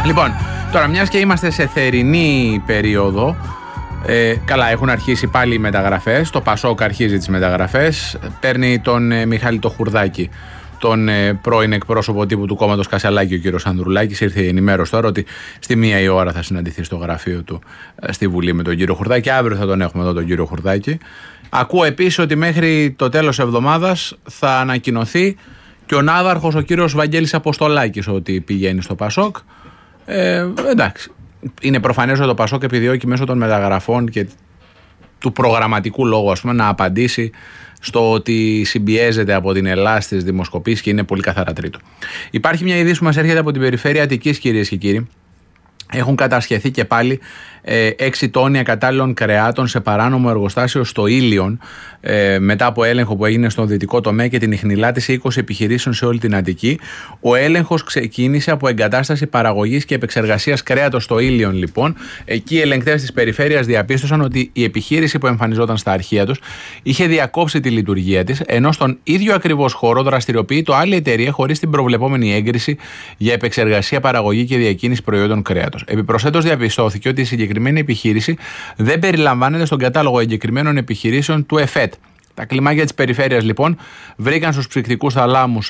Λοιπόν, τώρα μιας και είμαστε σε θερινή περίοδο, καλά, έχουν αρχίσει πάλι οι μεταγραφές. Το Πασόκ αρχίζει τις μεταγραφές. Παίρνει τον Μιχάλη το Χουρδάκη, τον πρώην εκπρόσωπο τύπου του κόμματος Κασελάκη, ο κύριος Ανδρουλάκης. Ήρθε η ενημέρωση τώρα ότι στη 1 η ώρα θα συναντηθεί στο γραφείο του στη Βουλή με τον κύριο Χουρδάκη. Αύριο θα τον έχουμε εδώ τον κύριο Χουρδάκη. Ακούω επίσης ότι μέχρι το τέλος εβδομάδας θα ανακοινωθεί και ο ναύαρχος ο κύριος Βαγγέλης Αποστολάκης ότι πηγαίνει στο Πασόκ. Εντάξει. Είναι προφανές ότι το Πασόκ επιδιώκει μέσω των μεταγραφών και του προγραμματικού λόγου, ας πούμε, να απαντήσει στο ότι συμπιέζεται από την Ελλάδα στις δημοσκοπήσεις και είναι πολύ καθαρά τρίτο. Υπάρχει μια είδηση που μας έρχεται από την περιφέρεια Αττικής, κυρίες και κύριοι. Έχουν κατασχεθεί και πάλι 6 τόνοι ακατάλληλων κρεάτων σε παράνομο εργοστάσιο στο Ήλιον, μετά από έλεγχο που έγινε στον δυτικό τομέα και την ιχνηλάτηση 20 επιχειρήσεων σε όλη την Αττική. Ο έλεγχος ξεκίνησε από εγκατάσταση παραγωγής και επεξεργασίας κρέατος στο Ήλιον, λοιπόν. Εκεί οι ελεγκτές της περιφέρειας διαπίστωσαν ότι η επιχείρηση που εμφανιζόταν στα αρχεία τους είχε διακόψει τη λειτουργία της, ενώ στον ίδιο ακριβώς χώρο δραστηριοποιείται άλλη εταιρεία χωρίς την προβλεπόμενη έγκριση για επεξεργασία, παραγωγή και διακίνηση προϊόντων κρέατος. Επιπροσθέτως, διαπιστώθηκε ότι η συγκεκριμένη επιχείρηση δεν περιλαμβάνεται στον κατάλογο εγκεκριμένων επιχειρήσεων του ΕΦΕΤ. Τα κλιμάκια της περιφέρειας, λοιπόν, βρήκαν στους ψυκτικούς θαλάμους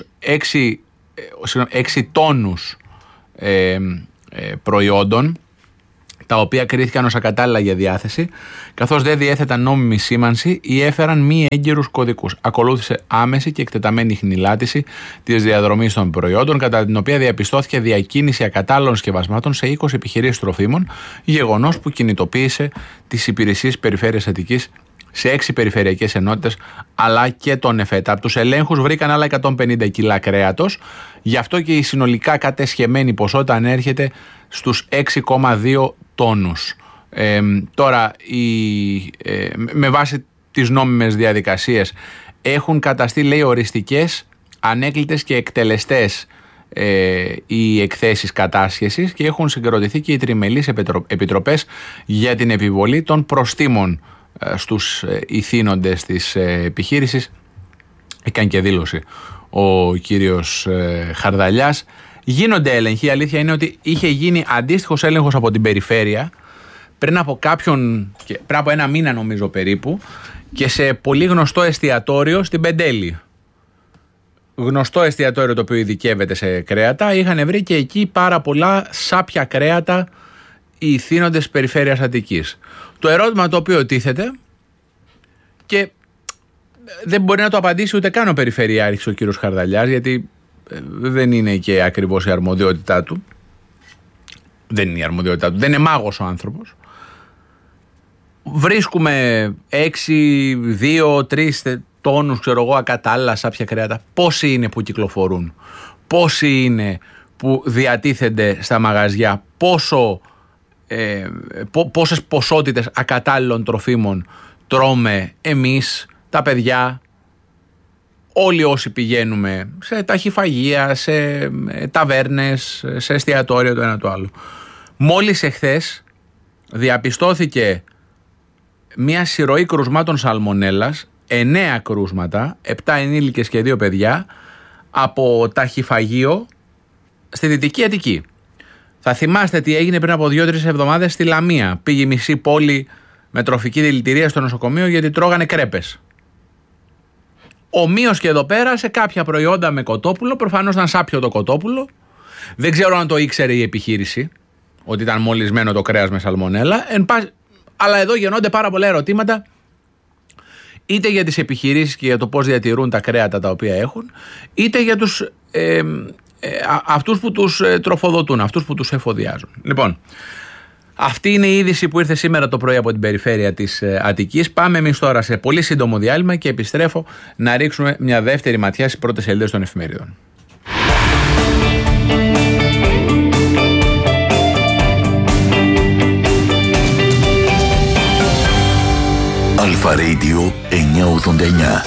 6 τόνους προϊόντων, τα οποία κρίθηκαν ως ακατάλληλα για διάθεση, καθώς δεν διέθεταν νόμιμη σήμανση ή έφεραν μη έγκυρους κωδικούς. Ακολούθησε άμεση και εκτεταμένη χνηλάτιση της διαδρομής των προϊόντων, κατά την οποία διαπιστώθηκε διακίνηση ακατάλληλων σκευασμάτων σε 20 επιχειρήσεις τροφίμων, γεγονός που κινητοποίησε τις υπηρεσίες Περιφέρειας Αττικής σε 6 περιφερειακές ενότητες, αλλά και τον ΕΦΕΤ. Από τους ελέγχους βρήκαν άλλα 150 κιλά κρέατος, γι' αυτό και η συνολικά κατεσχεμένη ποσότητα ανέρχεται στους 6,2 τόνους. Τώρα, με βάση τις νόμιμες διαδικασίες, έχουν καταστεί, λέει, οριστικές, ανέκλητες και εκτελεστές οι εκθέσεις κατάσχεσης και έχουν συγκροτηθεί και οι τριμελείς επιτροπές για την επιβολή των προστίμων στους ηθήνοντες της επιχείρησης. Έκανε και δήλωση ο κύριος Χαρδαλιάς. Γίνονται έλεγχοι. Η αλήθεια είναι ότι είχε γίνει αντίστοιχος έλεγχος από την περιφέρεια πριν από 1 μήνα, νομίζω, περίπου, και σε πολύ γνωστό εστιατόριο στην Πεντέλη. Γνωστό εστιατόριο το οποίο ειδικεύεται σε κρέατα. Είχαν βρει και εκεί πάρα πολλά σάπια κρέατα οι ηθήνοντες της περιφέρειας Αττικής. Το ερώτημα το οποίο τίθεται, και δεν μπορεί να το απαντήσει ούτε καν ο περιφερειάρχης ο κύριος Χαρδαλιάς, γιατί δεν είναι και ακριβώς η αρμοδιότητά του. Δεν είναι η αρμοδιότητά του. Δεν είναι μάγος ο άνθρωπος. Βρίσκουμε 6, 2, 3 τόνους, ξέρω εγώ, ακατάλληλα σάπια κρέατα. Πόσοι είναι που κυκλοφορούν? Πόσοι είναι που διατίθενται στα μαγαζιά? Πόσες ποσότητες ακατάλληλων τροφίμων τρώμε εμείς, τα παιδιά, όλοι όσοι πηγαίνουμε σε ταχυφαγεία, σε ταβέρνες, σε εστιατόρια, το ένα το άλλο. Μόλις εχθές διαπιστώθηκε μια συρροή κρουσμάτων σαλμονέλας, 9 κρούσματα, 7 ενήλικες και 2 παιδιά, από ταχυφαγείο στη Δυτική Αττική. Θα θυμάστε τι έγινε πριν από 2-3 εβδομάδες στη Λαμία. Πήγε η μισή πόλη με τροφική δηλητηρία στο νοσοκομείο γιατί τρώγανε κρέπες. Ομοίως και εδώ πέρα σε κάποια προϊόντα με κοτόπουλο, προφανώς ήταν σάπιο το κοτόπουλο. Δεν ξέρω αν το ήξερε η επιχείρηση, ότι ήταν μολυσμένο το κρέας με σαλμονέλα. Αλλά εδώ γεννώνται πάρα πολλά ερωτήματα, είτε για τις επιχειρήσεις και για το πώς διατηρούν τα κρέατα τα οποία έχουν, είτε για τους αυτούς που τους τροφοδοτούν, αυτούς που τους εφοδιάζουν. Λοιπόν, αυτή είναι η είδηση που ήρθε σήμερα το πρωί από την περιφέρεια της Αττικής. Πάμε εμείς τώρα σε πολύ σύντομο διάλειμμα και επιστρέφω να ρίξουμε μια δεύτερη ματιά στις πρώτες σελίδες των εφημερίδων. Αλφα Radio 989.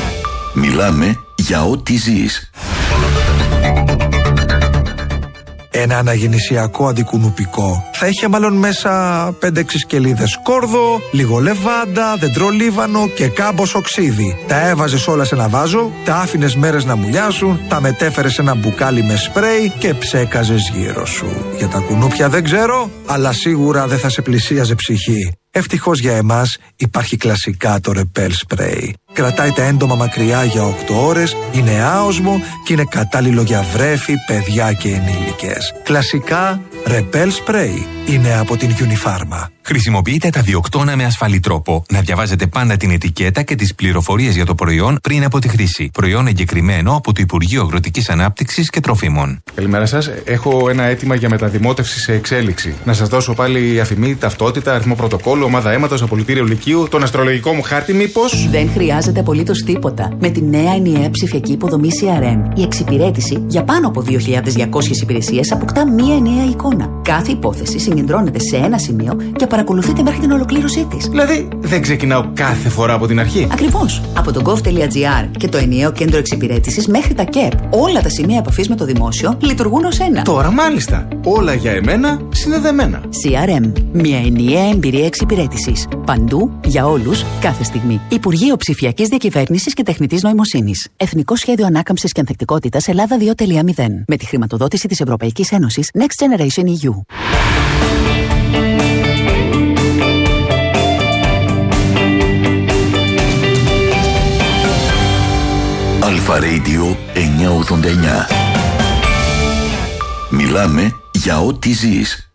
Μιλάμε για ό,τι ζεις. Ένα αναγεννησιακό αντικουνουπικό θα είχε μάλλον μέσα 5-6 σκελίδες κόρδο, λίγο λεβάντα, δεντρολίβανο και κάμπος οξύδι. Τα έβαζες όλα σε ένα βάζο, τα άφηνες μέρες να μουλιάσουν, τα μετέφερες σε ένα μπουκάλι με σπρέι και ψέκαζες γύρω σου. Για τα κουνούπια δεν ξέρω, αλλά σίγουρα δεν θα σε πλησίαζε ψυχή. Ευτυχώς για εμάς υπάρχει κλασικά το Repel Spray. Κρατάει τα έντομα μακριά για 8 ώρες, είναι άοσμο και είναι κατάλληλο για βρέφη, παιδιά και ενήλικες. Κλασικά Repel Spray είναι από την Unifarma. Χρησιμοποιείτε τα διοκτώνα με ασφαλή τρόπο. Να διαβάζετε πάντα την ετικέτα και τις πληροφορίες για το προϊόν πριν από τη χρήση. Προϊόν εγκεκριμένο από το Υπουργείο Αγροτικής Ανάπτυξης και Τροφίμων. Καλημέρα σας. Έχω ένα αίτημα για μεταδημότευση σε εξέλιξη. Να σας δώσω πάλι αφημί, ταυτότητα, αριθμό πρωτοκόλλου, ομάδα αίματος, απολυτήριο λυκείου, τον αστρολογικό μου χάρτη, μήπως? Δεν χρειάζεται απολύτως τίποτα. Με τη νέα ενιαία ψηφιακή υποδομή CRM, η εξυπηρέτηση για πάνω από 2.200 υπηρεσίες αποκτά μία ενιαία εικόνα. Κάθε υπόθεση συγκεντρώνεται σε ένα σημείο και παρακολουθείτε μέχρι την ολοκλήρωσή της. Δηλαδή, δεν ξεκινάω κάθε φορά από την αρχή. Ακριβώς. Από το gov.gr και το ενιαίο κέντρο εξυπηρέτησης μέχρι τα ΚΕΠ. Όλα τα σημεία επαφής με το δημόσιο λειτουργούν ως ένα. Τώρα μάλιστα. Όλα για εμένα συνδεδεμένα. CRM. Μια ενιαία εμπειρία εξυπηρέτησης. Παντού, για όλους, κάθε στιγμή. Υπουργείο Ψηφιακής Διακυβέρνησης και Τεχνητής Νοημοσύνης. Εθνικό Σχέδιο Ανάκαμψης και Ανθεκτικότητας Ελλάδα 2.0. Με τη χρηματοδότηση της Ευρωπαϊκής Ένωσης Next Generation EU. Αλφα Radio 989. Μιλάμε για ό,τι ζεις.